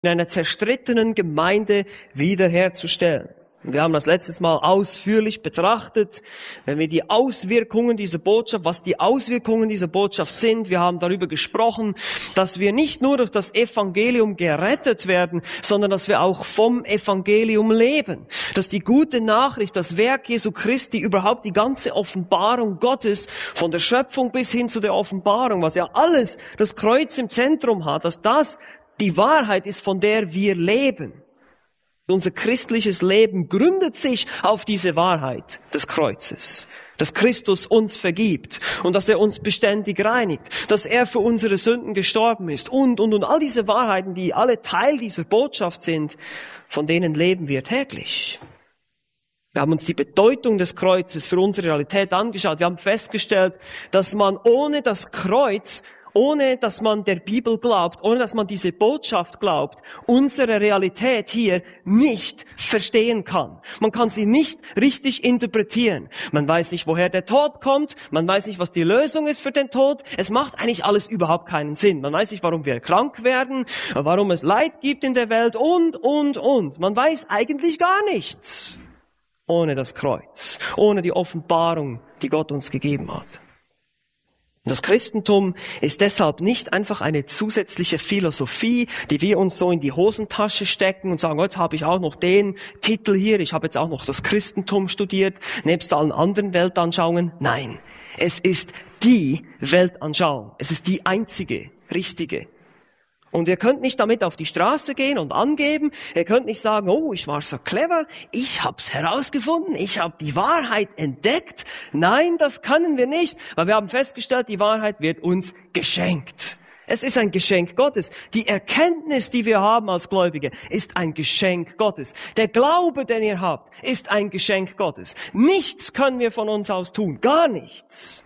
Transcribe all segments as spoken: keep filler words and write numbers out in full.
in einer zerstrittenen Gemeinde wiederherzustellen. Wir haben das letztes Mal ausführlich betrachtet, wenn wir die Auswirkungen dieser Botschaft, was die Auswirkungen dieser Botschaft sind. Wir haben darüber gesprochen, dass wir nicht nur durch das Evangelium gerettet werden, sondern dass wir auch vom Evangelium leben. Dass die gute Nachricht, das Werk Jesu Christi, überhaupt die ganze Offenbarung Gottes, von der Schöpfung bis hin zu der Offenbarung, was ja alles das Kreuz im Zentrum hat, dass das die Wahrheit ist, von der wir leben. Unser christliches Leben gründet sich auf diese Wahrheit des Kreuzes, dass Christus uns vergibt und dass er uns beständig reinigt, dass er für unsere Sünden gestorben ist und, und, und all diese Wahrheiten, die alle Teil dieser Botschaft sind, von denen leben wir täglich. Wir haben uns die Bedeutung des Kreuzes für unsere Realität angeschaut. Wir haben festgestellt, dass man ohne das Kreuz, ohne dass man der Bibel glaubt, ohne dass man diese Botschaft glaubt, unsere Realität hier nicht verstehen kann. Man kann sie nicht richtig interpretieren. Man weiß nicht, woher der Tod kommt. Man weiß nicht, was die Lösung ist für den Tod. Es macht eigentlich alles überhaupt keinen Sinn. Man weiß nicht, warum wir krank werden, warum es Leid gibt in der Welt und, und, und. Man weiß eigentlich gar nichts ohne das Kreuz, ohne die Offenbarung, die Gott uns gegeben hat. Das Christentum ist deshalb nicht einfach eine zusätzliche Philosophie, die wir uns so in die Hosentasche stecken und sagen, oh, jetzt habe ich auch noch den Titel hier, ich habe jetzt auch noch das Christentum studiert, nebst allen anderen Weltanschauungen. Nein, es ist die Weltanschauung. Es ist die einzige, richtige. Und ihr könnt nicht damit auf die Straße gehen und angeben. Ihr könnt nicht sagen, oh, ich war so clever, ich hab's herausgefunden, ich habe die Wahrheit entdeckt. Nein, das können wir nicht, weil wir haben festgestellt, die Wahrheit wird uns geschenkt. Es ist ein Geschenk Gottes. Die Erkenntnis, die wir haben als Gläubige, ist ein Geschenk Gottes. Der Glaube, den ihr habt, ist ein Geschenk Gottes. Nichts können wir von uns aus tun, gar nichts.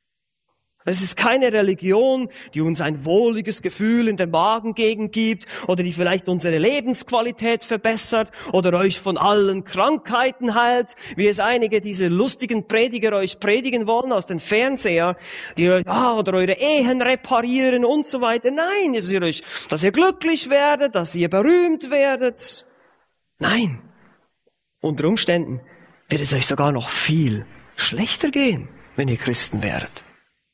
Es ist keine Religion, die uns ein wohliges Gefühl in der Magengegend gibt oder die vielleicht unsere Lebensqualität verbessert oder euch von allen Krankheiten heilt, wie es einige diese lustigen Prediger euch predigen wollen aus den Fernseher, die ja, oder eure Ehen reparieren und so weiter. Nein, dass ihr, euch, dass ihr glücklich werdet, dass ihr berühmt werdet. Nein, unter Umständen wird es euch sogar noch viel schlechter gehen, wenn ihr Christen werdet.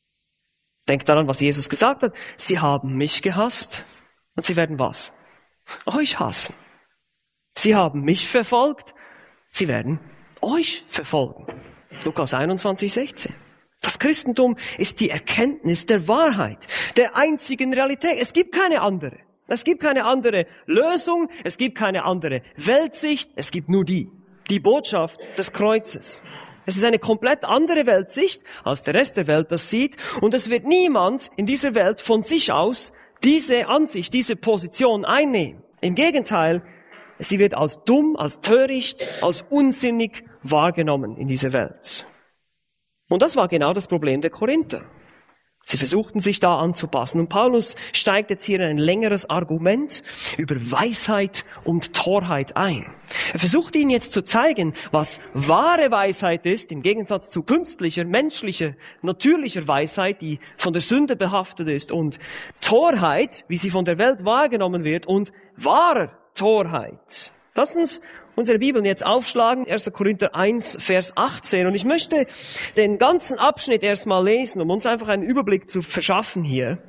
Denkt daran, was Jesus gesagt hat. Sie haben mich gehasst und sie werden was? Euch hassen. Sie haben mich verfolgt, sie werden euch verfolgen. Lukas einundzwanzig, sechzehn. Das Christentum ist die Erkenntnis der Wahrheit, der einzigen Realität. Es gibt keine andere. Es gibt keine andere Lösung, es gibt keine andere Weltsicht, es gibt nur die. Die Botschaft des Kreuzes. Es ist eine komplett andere Weltsicht, als der Rest der Welt das sieht. Und es wird niemand in dieser Welt von sich aus diese Ansicht, diese Position einnehmen. Im Gegenteil, sie wird als dumm, als töricht, als unsinnig wahrgenommen in dieser Welt. Und das war genau das Problem der Korinther. Sie versuchten sich da anzupassen. Und Paulus steigt jetzt hier in ein längeres Argument über Weisheit und Torheit ein. Er versucht ihnen jetzt zu zeigen, was wahre Weisheit ist, im Gegensatz zu künstlicher, menschlicher, natürlicher Weisheit, die von der Sünde behaftet ist, und Torheit, wie sie von der Welt wahrgenommen wird, und wahrer Torheit. Lass uns unsere Bibeln jetzt aufschlagen, erster Korinther eins, Vers achtzehn. Und ich möchte den ganzen Abschnitt erstmal lesen, um uns einfach einen Überblick zu verschaffen hier.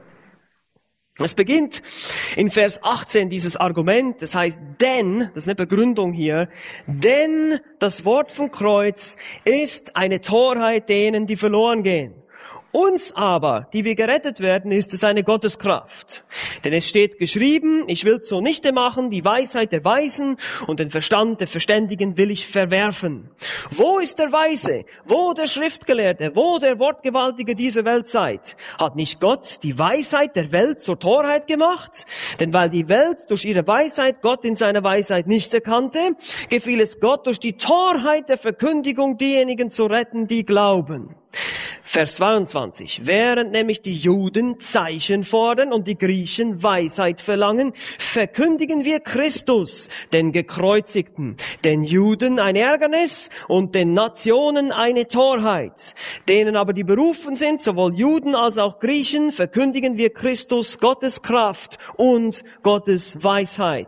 Es beginnt in Vers achtzehn dieses Argument, das heißt, denn, das ist eine Begründung hier, denn das Wort vom Kreuz ist eine Torheit denen, die verloren gehen. Uns aber, die wir gerettet werden, ist es eine Gotteskraft. Denn es steht geschrieben, ich will zunichte machen, die Weisheit der Weisen und den Verstand der Verständigen will ich verwerfen. Wo ist der Weise? Wo der Schriftgelehrte? Wo der Wortgewaltige dieser Weltzeit? Hat nicht Gott die Weisheit der Welt zur Torheit gemacht? Denn weil die Welt durch ihre Weisheit Gott in seiner Weisheit nicht erkannte, gefiel es Gott durch die Torheit der Verkündigung diejenigen zu retten, die glauben. Vers zweiundzwanzig. Während nämlich die Juden Zeichen fordern und die Griechen Weisheit verlangen, verkündigen wir Christus, den Gekreuzigten, den Juden ein Ärgernis und den Nationen eine Torheit. Denen aber die berufen sind, sowohl Juden als auch Griechen, verkündigen wir Christus, Gottes Kraft und Gottes Weisheit.